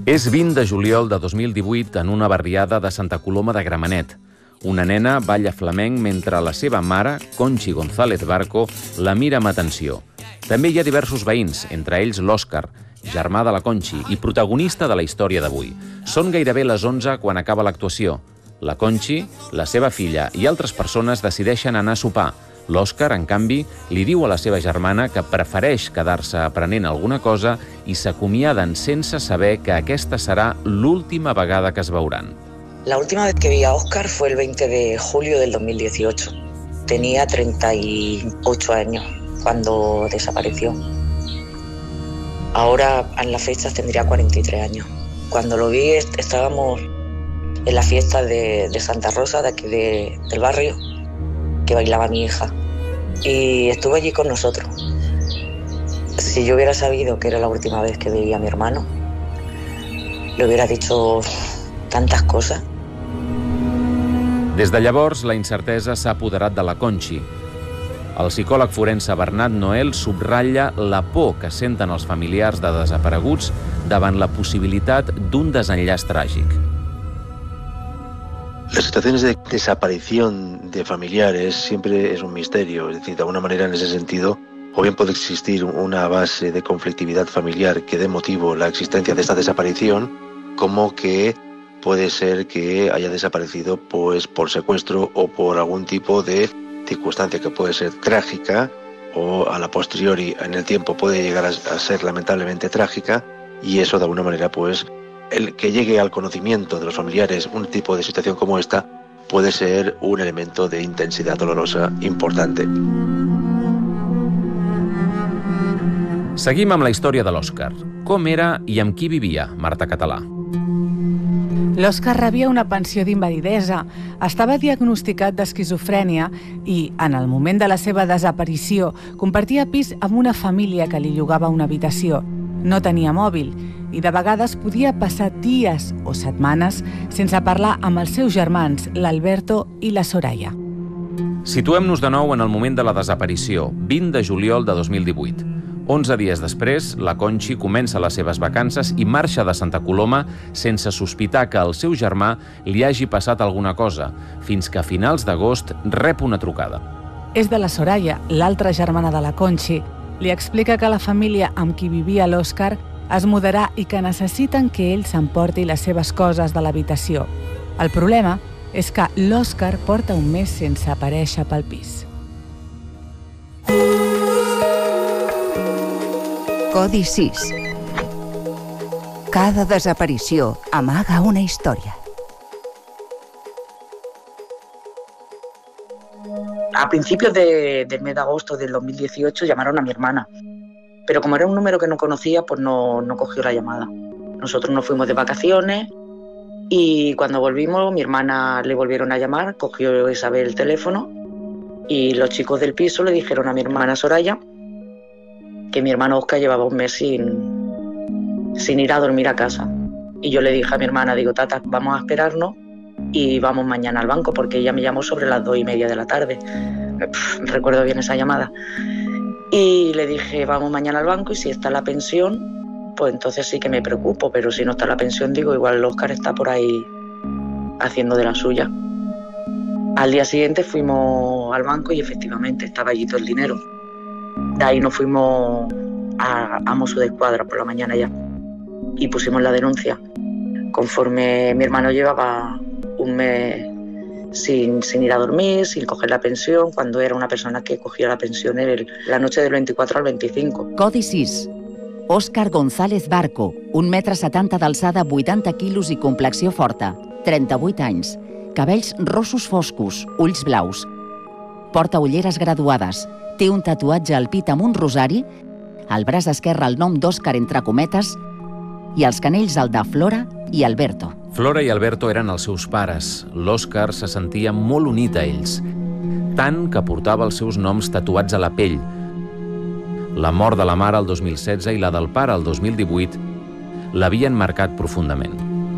És 20 de juliol de 2018 en una barriada de Santa Coloma de Gramenet. Una nena balla flamenc mentre la seva mare, Conchi González Barco, la mira amb atenció. També hi ha diversos veïns, entre ells l'Òscar, germà de la Conchi i protagonista de la història d'avui. Són gairebé les 11 quan acaba l'actuació. La Conchi, la seva filla i altres persones decideixen anar a sopar. L'Òscar, en canvi, li diu a la seva germana que prefereix quedar-se aprenent alguna cosa i s'acomiaden sense saber que aquesta serà l'última vegada que es veuran. La última vez que vi a Óscar fue el 20 de julio del 2018. Tenía 38 años cuando desapareció. Ahora, en las fechas, tendría 43 años. Cuando lo vi, estábamos en la fiesta de Santa Rosa, de aquí del barrio, que bailaba mi hija. Y estuvo allí con nosotros. Si yo hubiera sabido que era la última vez que veía a mi hermano, le hubiera dicho tantes coses. Des de llavors, la incertesa s'ha apoderat de la Conchi. El psicòleg forense Bernat Noel subratlla la por que senten els familiars de desapareguts davant la possibilitat d'un desenllaç tràgic. Las situaciones de desaparición de familiares siempre es un misterio, es decir, de alguna manera en ese sentido, o bien puede existir una base de conflictividad familiar que dé motivo a la existencia de esta desaparición, como que puede ser que haya desaparecido pues por secuestro o por algún tipo de circunstancia que puede ser trágica o a la posteriori en el tiempo puede llegar a ser lamentablemente trágica, y eso de alguna manera pues el que llegue al conocimiento de los familiares un tipo de situación como esta puede ser un elemento de intensidad dolorosa importante. Seguim amb la història de l'Òscar. Com era i amb qui vivia Marta Català? L'Òscar rebia una pensió d'invalidesa, estava diagnosticat d'esquizofrènia i, en el moment de la seva desaparició, compartia pis amb una família que li llogava una habitació. No tenia mòbil i de vegades podia passar dies o setmanes sense parlar amb els seus germans, l'Alberto i la Soraya. Situem-nos de nou en el moment de la desaparició, 20 de juliol de 2018. 11 dies després, la Conchi comença les seves vacances i marxa de Santa Coloma sense sospitar que al seu germà li hagi passat alguna cosa, fins que a finals d'agost rep una trucada. És de la Soraya, l'altra germana de la Conchi. Li explica que la família amb qui vivia l'Òscar es mudarà i que necessiten que ell s'emporti les seves coses de l'habitació. El problema és que l'Òscar porta un mes sense aparèixer pel pis. Codi 6. Cada desaparició amaga una història. A principios del mes de agosto del 2018 llamaron a mi hermana, pero como era un número que no conocía, pues no cogió la llamada. Nosotros nos fuimos de vacaciones y cuando volvimos, mi hermana le volvieron a llamar, cogió Isabel el teléfono y los chicos del piso le dijeron a mi hermana Soraya que mi hermano Óscar llevaba un mes sin ir a dormir a casa. Y yo le dije a mi hermana, digo, Tata, vamos a esperarnos y vamos mañana al banco, porque ella me llamó sobre las 2:30 de la tarde. Recuerdo bien esa llamada. Y le dije, vamos mañana al banco y si está la pensión, pues entonces sí que me preocupo, pero si no está la pensión, digo, igual el Óscar está por ahí haciendo de la suya. Al día siguiente fuimos al banco y efectivamente estaba allí todo el dinero. De ahí nos fuimos a Mossos d'Esquadra por la mañana ya y pusimos la denuncia. Conforme mi hermano llevaba un mes sin ir a dormir, sin coger la pensión, cuando era una persona que cogía la pensión la noche del 24 al 25. Codi 6. Òscar González Barco, 1,70 m d'alçada, 80 quilos i complexió forta, 38 anys, cabells rossos foscos, ulls blaus. Porta ulleres graduades, té un tatuatge al pit amb un rosari, al braç esquerre el nom d'Òscar entre cometes i als canells el de Flora i Alberto. Flora i Alberto eren els seus pares. L'Òscar se sentia molt unit a ells, tant que portava els seus noms tatuats a la pell. La mort de la mare el 2016 i la del pare el 2018 l'havien marcat profundament.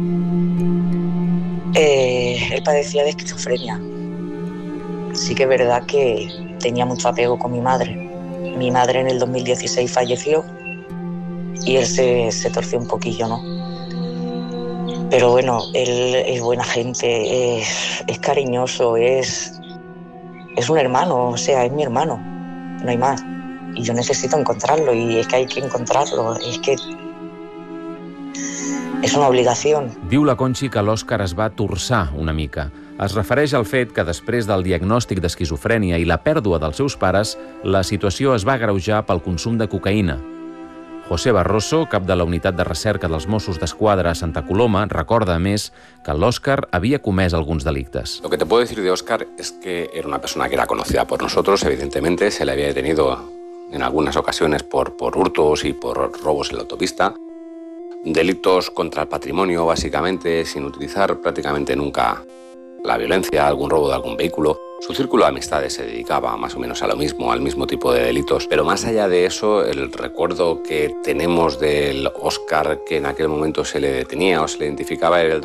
Él padecía de esquizofrenia. Sí que es verdad que tenía mucho apego con mi madre. Mi madre en el 2016 falleció y él se torció un poquillo, ¿no? Pero bueno, él es buena gente, es cariñoso, es un hermano, o sea, es mi hermano, no hay más. Y yo necesito encontrarlo, y es que hay que encontrarlo, és que és una obligació. Diu la Conchi que l'Òscar es va torçar una mica. Es refereix al fet que després del diagnòstic d'esquizofrènia i la pèrdua dels seus pares, la situació es va agreujar pel consum de cocaïna. José Barroso, cap de la unitat de recerca dels Mossos d'Esquadra a Santa Coloma, recorda, a més, que l'Òscar havia comès alguns delictes. Lo que te puedo decir de Óscar es que era una persona que era conocida por nosotros, evidentemente, se le había detenido en algunas ocasiones por hurtos y por robos en la autopista, delitos contra el patrimonio, básicamente, sin utilizar prácticamente nunca la violencia, algún robo de algún vehículo. Su círculo de amistades se dedicaba más o menos a lo mismo, al mismo tipo de delitos. Pero más allá de eso, el recuerdo que tenemos del Óscar que en aquel momento se le detenía o se le identificaba era el